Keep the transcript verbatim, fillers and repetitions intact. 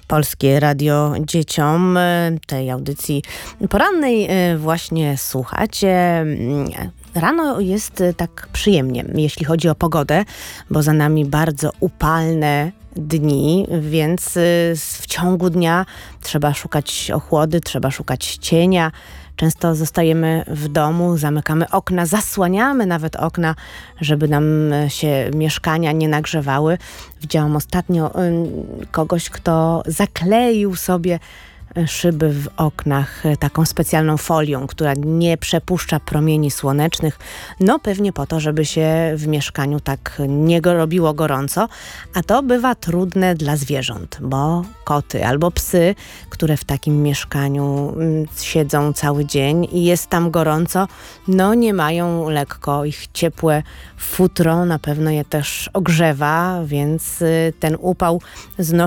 Polskie Radio Dzieciom. Tej audycji porannej właśnie słuchacie. Rano jest tak przyjemnie, jeśli chodzi o pogodę, bo za nami bardzo upalne dni, więc w ciągu dnia trzeba szukać ochłody, trzeba szukać cienia. Często zostajemy w domu, zamykamy okna, zasłaniamy nawet okna, żeby nam się mieszkania nie nagrzewały. Widziałam ostatnio kogoś, kto zakleił sobie szyby w oknach taką specjalną folią, która nie przepuszcza promieni słonecznych, no pewnie po to, żeby się w mieszkaniu tak nie go robiło gorąco, a to bywa trudne dla zwierząt, bo koty albo psy, które w takim mieszkaniu siedzą cały dzień i jest tam gorąco, no nie mają lekko, ich ciepłe futro na pewno je też ogrzewa, więc ten upał znosi